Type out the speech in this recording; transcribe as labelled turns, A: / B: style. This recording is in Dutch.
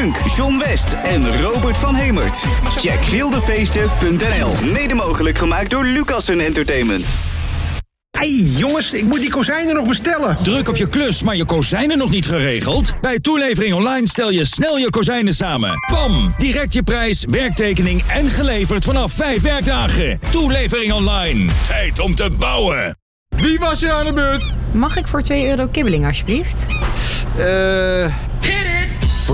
A: Dunk, John West en Robert van Hemert. Check gildefeesten.nl. Mede mogelijk gemaakt door Lucassen Entertainment.
B: Hey jongens, ik moet die kozijnen nog bestellen.
C: Druk op je klus, maar je kozijnen nog niet geregeld? Bij Toelevering Online stel je snel je kozijnen samen. Bam! Direct je prijs, werktekening en geleverd vanaf 5 werkdagen. Toelevering Online. Tijd om te bouwen.
D: Wie was er aan de beurt?
E: Mag ik voor €2 kibbeling alsjeblieft?